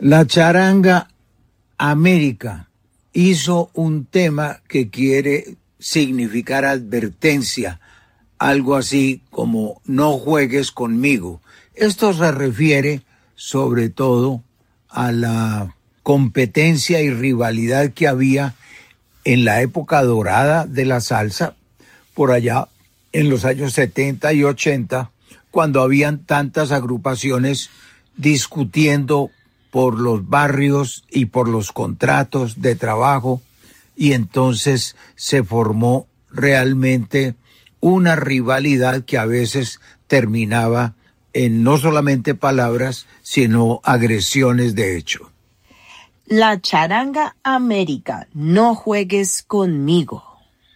La charanga América hizo un tema que quiere significar advertencia, algo así como no juegues conmigo. Esto se refiere sobre todo a la competencia y rivalidad que había en la época dorada de la salsa, por allá en los años 70 y 80, cuando habían tantas agrupaciones discutiendo por los barrios y por los contratos de trabajo, y entonces se formó realmente una rivalidad que a veces terminaba en no solamente palabras, sino agresiones de hecho. La charanga América, no juegues conmigo.